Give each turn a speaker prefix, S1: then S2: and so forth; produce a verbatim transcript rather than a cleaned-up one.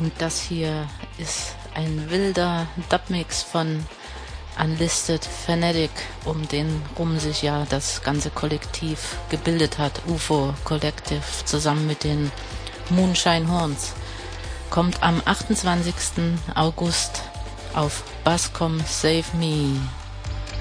S1: Und das hier ist ein wilder Dubmix von Unlisted Fanatic, um den rum sich ja das ganze Kollektiv gebildet hat, U F O Collective, zusammen mit den Moonshine Horns. Kommt am achtundzwanzigsten August auf Bascom Save Me.